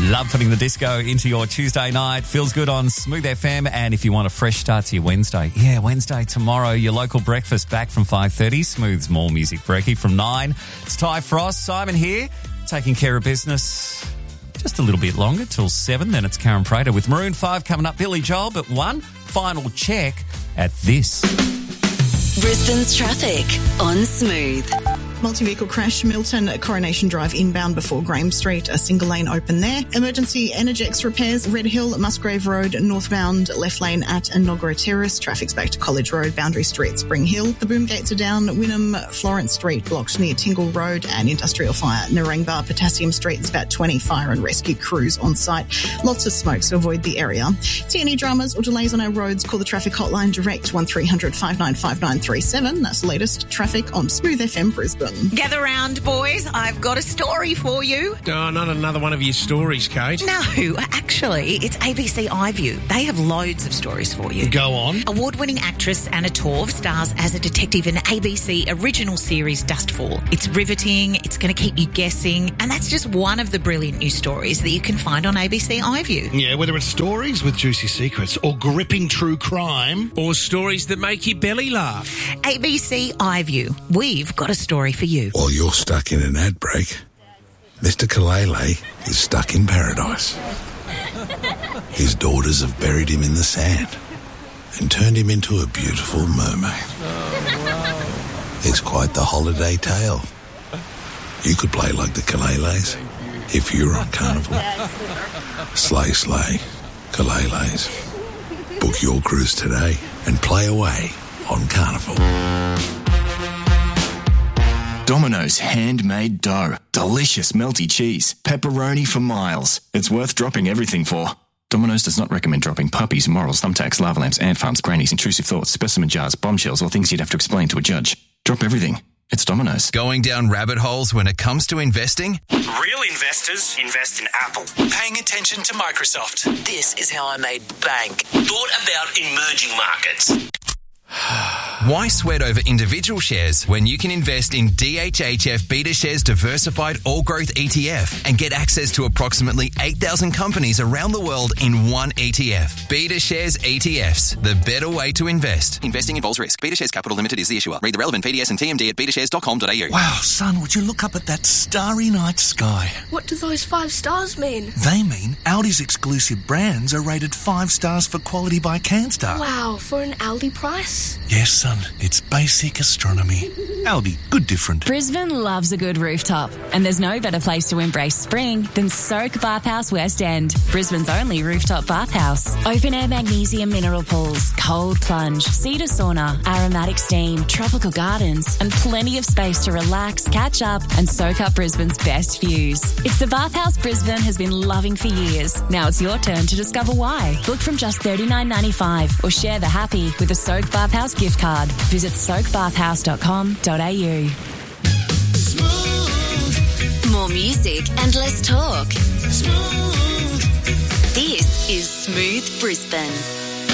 Love putting the disco into your Tuesday night. Feels good on Smooth FM. And if you want a fresh start to your Wednesday, Wednesday tomorrow, your local breakfast back from 5:30. Smooth's More Music Brekkie from 9. It's Ty Frost, Simon here, taking care of business just a little bit longer till 7. Then it's Karen Prater with Maroon 5 coming up. Billy Joel, but one final check at this. Brisbane's traffic on Smooth. Multi-vehicle crash, Milton, Coronation Drive inbound before Graham Street, a single lane open there. Emergency Energex repairs, Red Hill, Musgrave Road, northbound, left lane at Inogra Terrace. Traffic's back to College Road, Boundary Street, Spring Hill. The boom gates are down, Wynnum, Florence Street blocked near Tingle Road, and industrial fire, Narangba, Potassium Street. There's about 20 fire and rescue crews on site. Lots of smoke, so avoid the area. See any dramas or delays on our roads, call the traffic hotline direct 1300 595937. That's the latest traffic on Smooth FM Brisbane. Gather round, boys. I've got a story for you. Oh, not another one of your stories, Kate. No, actually, it's ABC iView. They have loads of stories for you. Go on. Award-winning actress Anna Torv stars as a detective in ABC original series Dustfall. It's riveting, it's going to keep you guessing, and that's just one of the brilliant new stories that you can find on ABC iView. Yeah, whether it's stories with juicy secrets or gripping true crime or stories that make your belly laugh. ABC iView. We've got a story for you. While you're stuck in an ad break, Mr. Kalele is stuck in paradise. His daughters have buried him in the sand and turned him into a beautiful mermaid. It's quite the holiday tale. You could play like the Kaleles if you were on Carnival. Slay, slay, Kaleles. Book your cruise today and play away on Carnival. Domino's handmade dough. Delicious melty cheese. Pepperoni for miles. It's worth dropping everything for. Domino's does not recommend dropping puppies, morals, thumbtacks, lava lamps, ant farms, grannies, intrusive thoughts, specimen jars, bombshells, or things you'd have to explain to a judge. Drop everything. It's Domino's. Going down rabbit holes when it comes to investing? Real investors invest in Apple. Paying attention to Microsoft. This is how I made bank. Thought about emerging markets. Why sweat over individual shares when you can invest in DHHF BetaShares Diversified All Growth ETF and get access to approximately 8,000 companies around the world in one ETF? BetaShares ETFs, the better way to invest. Investing involves risk. BetaShares Capital Limited is the issuer. Read the relevant PDS and TMD at betashares.com.au. Wow, son, would you look up at that starry night sky? What do those 5 stars mean? They mean Aldi's exclusive brands are rated 5 stars for quality by Canstar. Wow, for an Aldi price? Yes, son, it's basic astronomy. Aldi, good different. Brisbane loves a good rooftop, and there's no better place to embrace spring than Soak Bathhouse West End, Brisbane's only rooftop bathhouse. Open air magnesium mineral pools, cold plunge, cedar sauna, aromatic steam, tropical gardens, and plenty of space to relax, catch up, and soak up Brisbane's best views. It's the bathhouse Brisbane has been loving for years. Now it's your turn to discover why. Book from just $39.95 or share the happy with a Soak Bathhouse gift card. Visit soakbathhouse.com.au. Smooth. More music and less talk. Smooth. This is Smooth Brisbane.